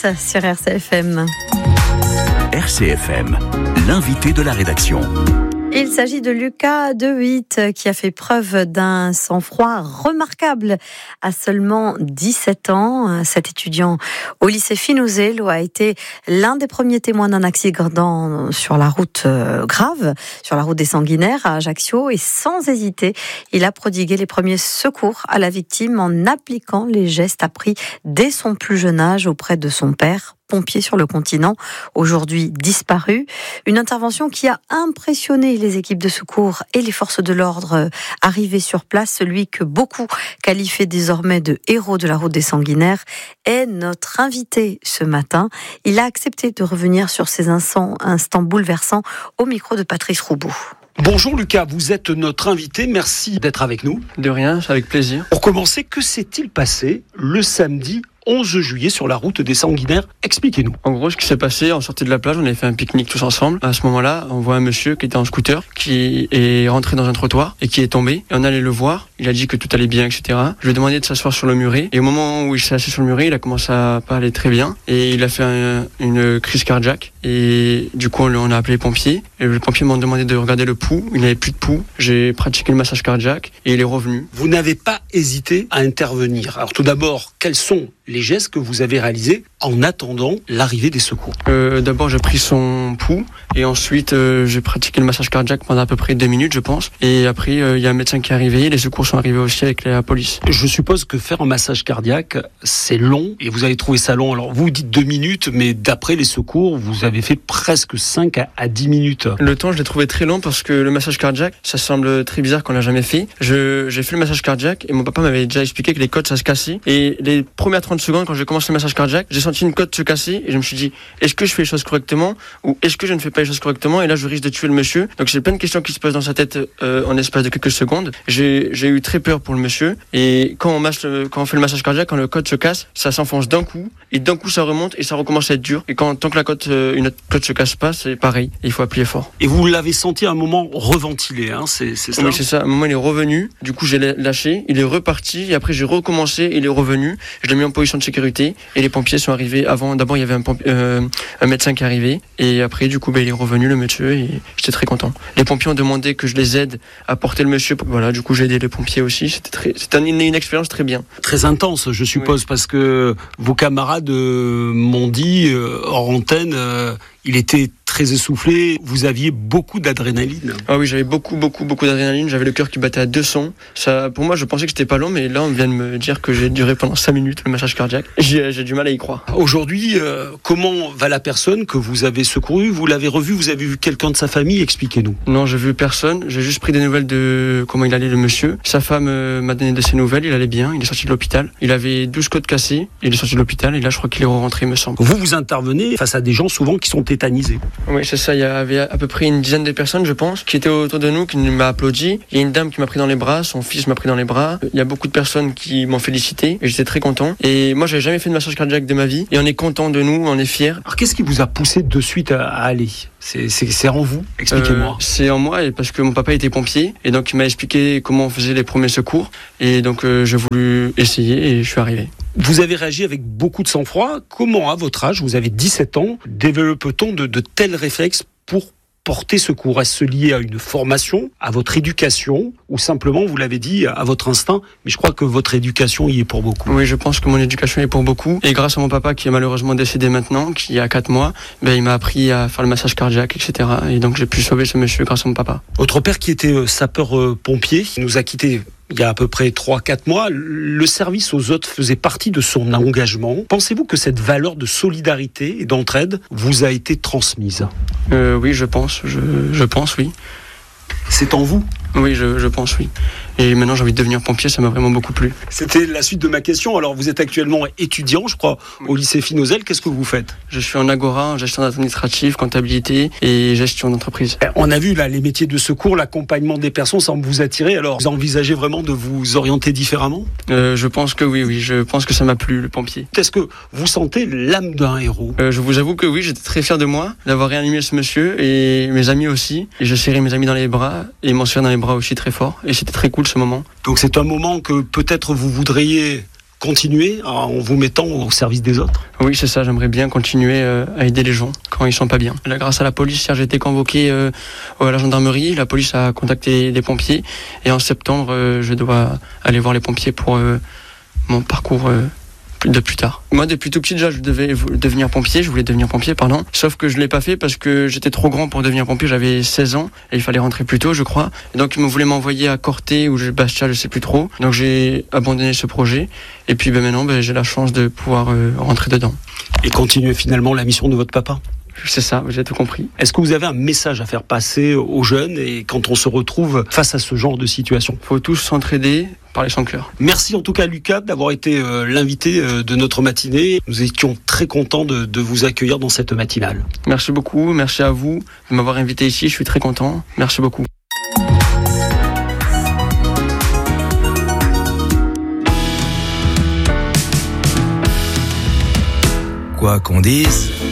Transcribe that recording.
8 sur RCFM. RCFM, l'invité de la rédaction. Il s'agit de Lucas, de 8, qui a fait preuve d'un sang-froid remarquable à seulement 17 ans. Cet étudiant au lycée Finouzelo a été l'un des premiers témoins d'un accident sur la route grave, sur la route des Sanguinaires à Ajaccio, et sans hésiter, il a prodigué les premiers secours à la victime en appliquant les gestes appris dès son plus jeune âge auprès de son père, pompier sur le continent, aujourd'hui disparu. Une intervention qui a impressionné les équipes de secours et les forces de l'ordre arrivées sur place. Celui que beaucoup qualifient désormais de héros de la route des Sanguinaires est notre invité ce matin. Il a accepté de revenir sur ces instants bouleversants au micro de Patrice Roubaud. Bonjour Lucas, vous êtes notre invité, merci d'être avec nous. De rien, avec plaisir. Pour commencer, que s'est-il passé le samedi 11 juillet sur la route des Sanguinaires? Expliquez-nous. En gros, ce qui s'est passé, on sortait de la plage, on avait fait un pique-nique tous ensemble. À ce moment-là, on voit un monsieur qui était en scooter, qui est rentré dans un trottoir et qui est tombé. Et on allait le voir, il a dit que tout allait bien, etc. Je lui ai demandé de s'asseoir sur le muret. Et au moment où il s'est assis sur le muret, il a commencé à pas aller très bien. Et il a fait une crise cardiaque. Et du coup, on a appelé les pompiers. Et les pompiers m'ont demandé de regarder le pouls. Il n'avait plus de pouls. J'ai pratiqué le massage cardiaque et il est revenu. Vous n'avez pas hésité à intervenir. Alors tout d'abord, quels sont les gestes que vous avez réalisés en attendant l'arrivée des secours? D'abord, j'ai pris son pouls et ensuite j'ai pratiqué le massage cardiaque pendant à peu près 2 minutes, je pense. Et après, il y a un médecin qui est arrivé. Les secours sont arrivés aussi avec la police. Je suppose que faire un massage cardiaque, c'est long et vous avez trouvé ça long. Alors vous dites 2 minutes, mais d'après les secours, vous avez fait presque 5 à 10 minutes. Le temps, je l'ai trouvé très long parce que le massage cardiaque, ça semble très bizarre qu'on l'a jamais fait. J'ai fait le massage cardiaque et mon papa m'avait déjà expliqué que les côtes, ça se cassait. Et les premières 30 secondes, quand j'ai commencé le massage cardiaque, j'ai senti une côte se casser et je me suis dit, est-ce que je fais les choses correctement ou est-ce que je ne fais pas les choses correctement? Et là, je risque de tuer le monsieur. Donc, j'ai plein de questions qui se passent dans sa tête en l'espace de quelques secondes. J'ai eu très peur pour le monsieur. Et quand on fait le massage cardiaque, quand le côte se casse, ça s'enfonce d'un coup et d'un coup, ça remonte et ça recommence à être dur. Et tant que une autre côte se casse pas, c'est pareil. Il faut appuyer fort. Et vous l'avez senti à un moment reventilé, hein, c'est ça? Oui, c'est ça. À un moment, il est revenu. Du coup, j'ai lâché. Il est reparti. Et après, j'ai recommencé. Il est revenu. Je l'ai mis en position de sécurité. Et les pompiers sont arrivés avant. D'abord, il y avait un médecin qui est arrivé. Et après, du coup, il est revenu, le monsieur. Et j'étais très content. Les pompiers ont demandé que je les aide à porter le monsieur. Voilà, du coup, j'ai aidé les pompiers aussi. C'était une expérience très bien. Très intense, je suppose, oui. Parce que vos camarades m'ont dit, hors antenne, il était très essoufflé, vous aviez beaucoup d'adrénaline. Ah oui, j'avais beaucoup d'adrénaline, j'avais le cœur qui battait à 200. Ça, pour moi, je pensais que c'était pas long, mais là, on vient de me dire que j'ai duré pendant 5 minutes le massage cardiaque. J'ai du mal à y croire. Aujourd'hui, comment va la personne que vous avez secourue? Vous l'avez revue? Vous avez vu quelqu'un de sa famille? Expliquez-nous. Non, j'ai vu personne. J'ai juste pris des nouvelles de comment il allait, le monsieur. Sa femme m'a donné de ses nouvelles, il allait bien, il est sorti de l'hôpital. Il avait 12 côtes cassées, il est sorti de l'hôpital et là, je crois qu'il est rentré, me semble. Vous intervenez face à des gens souvent qui sont tétanisés. Oui, c'est ça. Il y avait à peu près une dizaine de personnes, je pense, qui étaient autour de nous, qui m'a applaudi. Il y a une dame qui m'a pris dans les bras, son fils m'a pris dans les bras. Il y a beaucoup de personnes qui m'ont félicité et j'étais très content. Et moi, j'avais jamais fait de massage cardiaque de ma vie et on est content de nous, on est fiers. Alors, qu'est-ce qui vous a poussé de suite à aller? C'est en vous? Expliquez-moi. C'est en moi parce que mon papa était pompier et donc il m'a expliqué comment on faisait les premiers secours et donc j'ai voulu essayer et je suis arrivé. Vous avez réagi avec beaucoup de sang-froid. Comment, à votre âge, vous avez 17 ans, développe-t-on de tels réflexes pour porter secours? Est-ce lié à une formation, à votre éducation, ou simplement, vous l'avez dit, à votre instinct? Mais je crois que votre éducation y est pour beaucoup. Oui, je pense que mon éducation y est pour beaucoup. Et grâce à mon papa qui est malheureusement décédé maintenant, qui a 4 mois, il m'a appris à faire le massage cardiaque, etc. Et donc j'ai pu sauver ce monsieur grâce à mon papa. Votre père qui était sapeur-pompier nous a quittés il y a à peu près 3-4 mois. Le service aux autres faisait partie de son engagement. Pensez-vous que cette valeur de solidarité et d'entraide vous a été transmise? Oui, je pense. Je pense, oui. C'est en vous? Oui, je pense, oui. Et maintenant, j'ai envie de devenir pompier, ça m'a vraiment beaucoup plu. C'était la suite de ma question. Alors, vous êtes actuellement étudiant, je crois, au lycée Finouzelo. Qu'est-ce que vous faites? Je suis en Agora, en gestion administrative, comptabilité et gestion d'entreprise. On a vu là les métiers de secours, l'accompagnement des personnes semble vous attirer. Alors, vous envisagez vraiment de vous orienter différemment? Je pense que oui. Je pense que ça m'a plu, le pompier. Est-ce que vous sentez l'âme d'un héros? Je vous avoue que oui, j'étais très fier de moi, d'avoir réanimé ce monsieur et mes amis aussi. Et je serrais mes amis dans les bras et mon soeur dans les bras aussi très fort. Et c'était très cool ce moment. Donc c'est un moment que peut-être vous voudriez continuer en vous mettant au service des autres? Oui, c'est ça, j'aimerais bien continuer à aider les gens quand ils sont pas bien. Là, grâce à la police, hier, j'ai été convoqué à la gendarmerie, la police a contacté les pompiers et en septembre, je dois aller voir les pompiers pour mon parcours de plus tard. Moi, depuis tout petit, déjà, je voulais devenir pompier, sauf que je l'ai pas fait parce que j'étais trop grand pour devenir pompier, j'avais 16 ans et il fallait rentrer plus tôt, je crois. Et donc, ils me voulaient m'envoyer à Corté ou Bastia, je sais plus trop. Donc, j'ai abandonné ce projet et puis maintenant, j'ai la chance de pouvoir rentrer dedans. Et continuer finalement la mission de votre papa? C'est ça, j'ai tout compris. Est-ce que vous avez un message à faire passer aux jeunes et quand on se retrouve face à ce genre de situation? Faut tous s'entraider, parler sans cœur. Merci en tout cas Lucas d'avoir été l'invité de notre matinée. Nous étions très contents de vous accueillir dans cette matinale. Merci beaucoup, merci à vous de m'avoir invité ici, je suis très content. Merci beaucoup. Quoi qu'on dise,